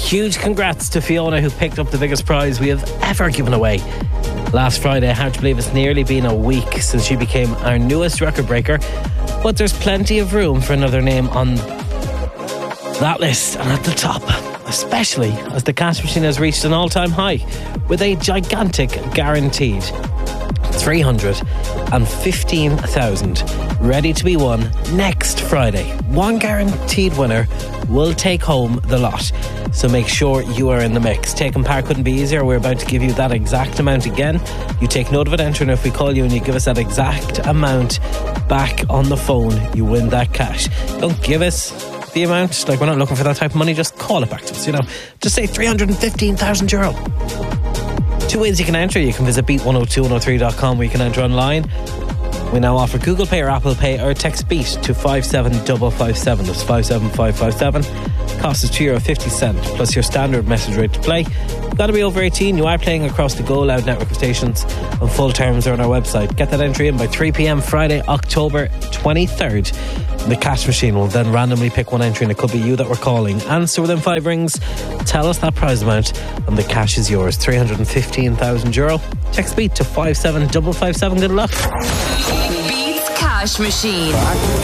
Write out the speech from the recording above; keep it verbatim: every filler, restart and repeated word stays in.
huge congrats to Fiona, who picked up the biggest prize we have ever given away last Friday. Hard to believe it's nearly been a week since she became our newest record breaker, but there's plenty of room for another name on that list and at the top, especially as the cash machine has reached an all-time high with a gigantic guaranteed three hundred fifteen thousand ready to be won next Friday. One guaranteed winner will take home the lot, so make sure you are in the mix. Taking part couldn't be easier. We're about to give you that exact amount again. You take note of it, enter, and if we call you and you give us that exact amount back on the phone, you win that cash. Don't give us the amount, like, we're not looking for that type of money. Just call it back to us, you know. Just say three hundred fifteen thousand euro. Two ways you can enter. You can visit beat one oh two one oh three dot com, where you can enter online. We now offer Google Pay or Apple Pay, or text BEAT to five seven five five seven. That's five seven five five seven. Cost is two euro fifty plus your standard message rate to play. You've got to be over eighteen. You are playing across the Go Loud network of stations, and full terms are on our website. Get that entry in by three p.m. Friday, October twenty-third. The cash machine will then randomly pick one entry, and it could be you that we're calling. Answer within five rings, tell us that prize amount, and the cash is yours. three hundred fifteen thousand euro. Text BEAT to five seven five five seven. Good luck. Beats Cash Machine.